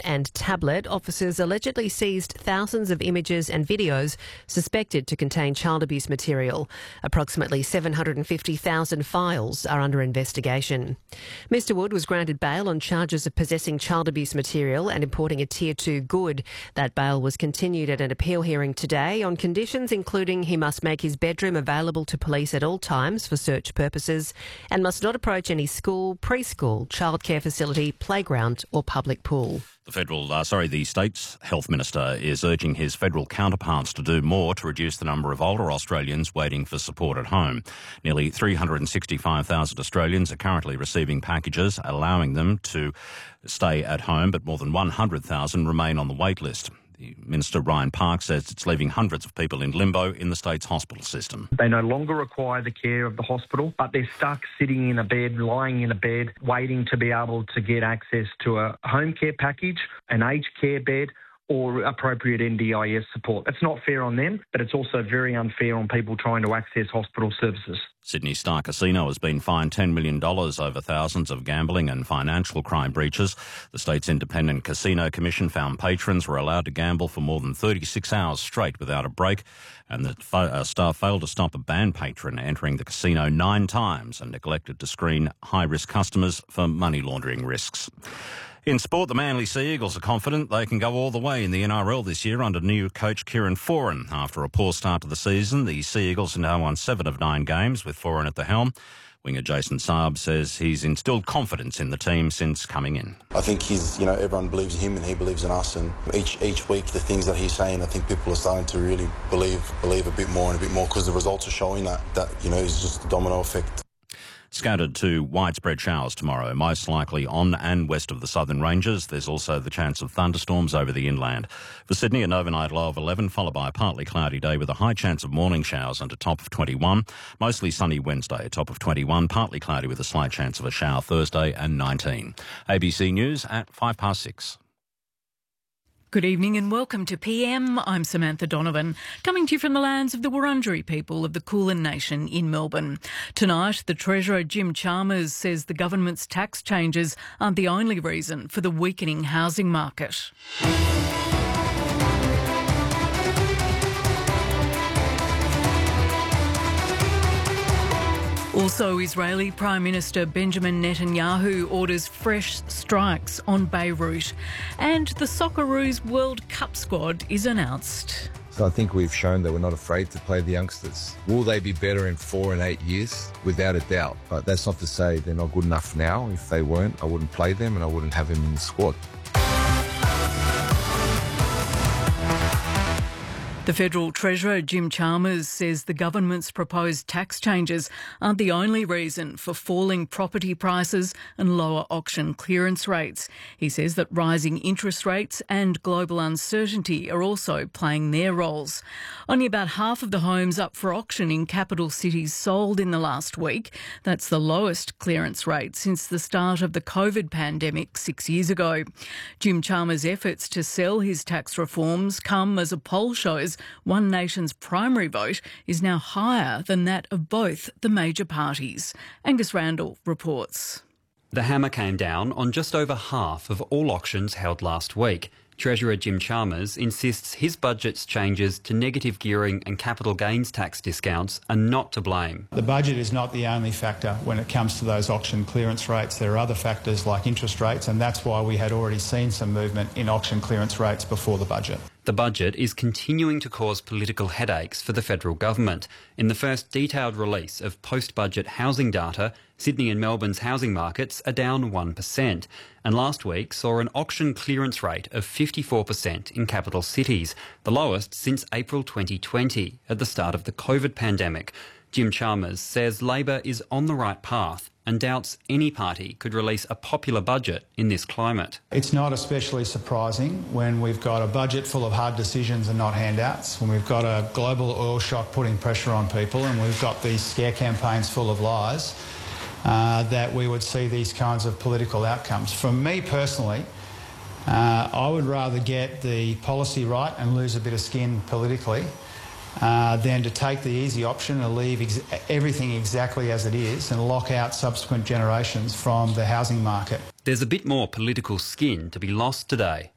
and tablet, officers allegedly seized thousands of images and videos suspected to contain child abuse material. Approximately 750,000 files are under investigation. Mr Wood was granted bail on charges of possessing child abuse material and importing a Tier 2 good. That bail was continued at an appeal hearing today on conditions including he must make his bedroom available to police at all times for search purposes and must not approach any school, preschool, childcare facility, playground or public pool. The state's health minister is urging his federal counterparts to do more to reduce the number of older Australians waiting for support at home. Nearly 365,000 Australians are currently receiving packages allowing them to stay at home, but more than 100,000 remain on the wait list. The Minister, Ryan Park, says it's leaving hundreds of people in limbo in the state's hospital system. They no longer require the care of the hospital, but they're stuck sitting in a bed, lying in a bed, waiting to be able to get access to a home care package, an aged care bed, or appropriate NDIS support. It's not fair on them, but it's also very unfair on people trying to access hospital services. Sydney Star Casino has been fined $10 million over thousands of gambling and financial crime breaches. The state's independent casino commission found patrons were allowed to gamble for more than 36 hours straight without a break, and the staff failed to stop a banned patron entering the casino 9 times and neglected to screen high-risk customers for money laundering risks. In sport, the Manly Sea Eagles are confident they can go all the way in the NRL this year under new coach Kieran Foran. After a poor start to the season, the Sea Eagles have now won 7 of 9 games with Foran at the helm. Winger Jason Saab says he's instilled confidence in the team since coming in. I think everyone believes in him and he believes in us, and each week the things that he's saying, I think people are starting to really believe a bit more and a bit more, because the results are showing that is just a domino effect. Scattered to widespread showers tomorrow, most likely on and west of the southern ranges. There's also the chance of thunderstorms over the inland. For Sydney, an overnight low of 11, followed by a partly cloudy day with a high chance of morning showers and a top of 21. Mostly sunny Wednesday, a top of 21, partly cloudy with a slight chance of a shower Thursday and 19. ABC News at 6:05. Good evening and welcome to PM. I'm Samantha Donovan, coming to you from the lands of the Wurundjeri people of the Kulin Nation in Melbourne. Tonight, the Treasurer Jim Chalmers says the government's tax changes aren't the only reason for the weakening housing market. Also, Israeli Prime Minister Benjamin Netanyahu orders fresh strikes on Beirut. And the Socceroos World Cup squad is announced. So I think we've shown that we're not afraid to play the youngsters. Will they be better in 4 and 8 years? Without a doubt. But that's not to say they're not good enough now. If they weren't, I wouldn't play them and I wouldn't have them in the squad. The Federal Treasurer Jim Chalmers says the government's proposed tax changes aren't the only reason for falling property prices and lower auction clearance rates. He says that rising interest rates and global uncertainty are also playing their roles. Only about half of the homes up for auction in capital cities sold in the last week. That's the lowest clearance rate since the start of the COVID pandemic 6 years ago. Jim Chalmers' efforts to sell his tax reforms come as a poll shows One Nation's primary vote is now higher than that of both the major parties. Angus Randall reports. The hammer came down on just over half of all auctions held last week. Treasurer Jim Chalmers insists his budget's changes to negative gearing and capital gains tax discounts are not to blame. The budget is not the only factor when it comes to those auction clearance rates. There are other factors like interest rates, and that's why we had already seen some movement in auction clearance rates before the budget. The budget is continuing to cause political headaches for the federal government. In the first detailed release of post-budget housing data, Sydney and Melbourne's housing markets are down 1%, and last week saw an auction clearance rate of 54% in capital cities, the lowest since April 2020, at the start of the COVID pandemic. Jim Chalmers says Labor is on the right path and doubts any party could release a popular budget in this climate. It's not especially surprising when we've got a budget full of hard decisions and not handouts, when we've got a global oil shock putting pressure on people and we've got these scare campaigns full of lies, that we would see these kinds of political outcomes. For me personally, I would rather get the policy right and lose a bit of skin politically than to take the easy option and leave everything exactly as it is and lock out subsequent generations from the housing market. There's a bit more political skin to be lost today.